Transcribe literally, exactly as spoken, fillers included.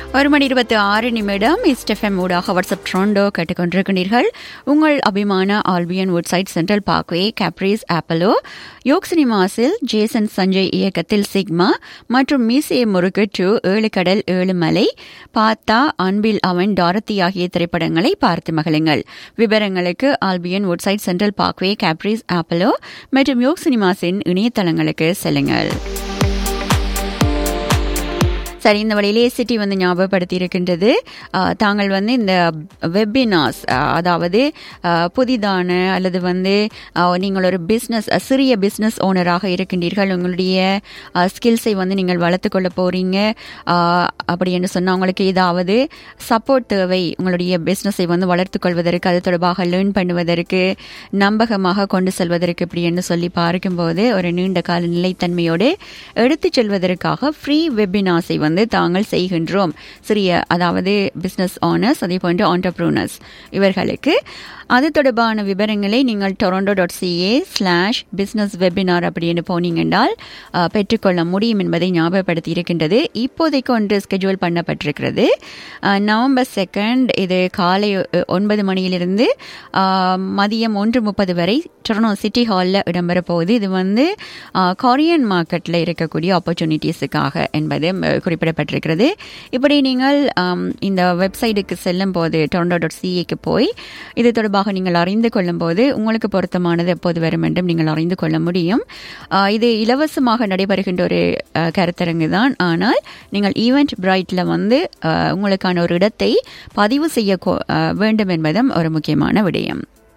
ஒரு மணி இருபத்தி ஆறு நிமிடம் இஸ்டெஃப்எம் ஊடாக வாட்ஸ்அப் ட்ரோண்டோ கேட்டுக்கொண்டிருக்கிறீர்கள். உங்கள் அபிமான Albion Woodside central parkway, Caprice, Apollo, yoke சினிமாஸில் Jason Sanjay இயக்கத்தில் சிக்மா மற்றும் மீசே முருகு டூ, ஏழு கடல் ஏழு மலை, பாத்தா, அன்பில் அவன், டாரத்தி ஆகிய திரைப்படங்களை பார்த்து மகிழுங்கள். விவரங்களுக்கு Albion Woodside central parkway, Caprice, Apollo மற்றும் யோக் சினிமாஸின் இணையதளங்களுக்கு செல்லுங்கள். சரி, இந்த வழியிலே சிட்டி வந்து ஞாபகப்படுத்தி இருக்கின்றது. தாங்கள் வந்து இந்த வெபினார்ஸ், அதாவது புதிதான அல்லது வந்து நீங்கள் ஒரு பிஸ்னஸ் சிறிய பிஸ்னஸ் ஓனராக இருக்கின்றீர்கள், உங்களுடைய ஸ்கில்ஸை வந்து நீங்கள் வளர்த்து கொள்ள போறீங்க அப்படி என்று சொன்னால் உங்களுக்கு ஏதாவது சப்போர்ட் தேவை, உங்களுடைய பிஸ்னஸை வந்து வளர்த்து கொள்வதற்கு, அது தொடர்பாக லேர்ன் பண்ணுவதற்கு, நம்பகமாக கொண்டு செல்வதற்கு இப்படி என்று சொல்லி பார்க்கும்போது ஒரு நீண்ட கால நிலைத்தன்மையோடு எடுத்துச் செல்வதற்காக ஃப்ரீ வெபினார்ஸை வந்து தாங்கள் செய்கின்றோம். சிறிய, அதாவது பிசினஸ் ஓனர்ஸ், அதே போன்று ஆண்டர்பிரூனர்ஸ் இவர்களுக்கு. அது தொடர்பான விவரங்களை நீங்கள் Toronto dot CA slash business webinar அப்படின்னு போனீங்கன்றால் பெற்றுக்கொள்ள முடியும் என்பதை ஞாபகப்படுத்தி இருக்கின்றது. இப்போதைக்கு ஒன்று ஸ்கெட்யூல் பண்ணப்பட்டிருக்கிறது. நவம்பர் செகண்ட், இது காலை ஒன்பது மணியிலிருந்து மதியம் ஒன்று முப்பது வரை டொரண்டோ சிட்டி ஹாலில் இடம்பெற போகுது. இது வந்து கொரியன் மார்க்கெட்டில் இருக்கக்கூடிய ஆப்பர்ச்சுனிட்டிஸுக்காக என்பது குறிப்பிடப்பட்டிருக்கிறது. இப்படி நீங்கள் இந்த வெப்சைட்டுக்கு செல்லும் போது டொரண்டோ டாட் சிஏக்கு போய் இது தொடர்பாக நீங்கள் அறிந்து கொள்ளும் போது உங்களுக்கு பொருத்தமானது எப்போது வரும் என்றும் நீங்கள் அறிந்து கொள்ள முடியும். இது இலவசமாக நடைபெறுகின்ற ஒரு கருத்தரங்கு தான். ஆனால் நீங்கள் ஈவென்ட் பிரைட்ல வந்து உங்களுக்கான ஒரு இடத்தை பதிவு செய்ய வேண்டும் என்பதும் ஒரு முக்கியமான விடயம்.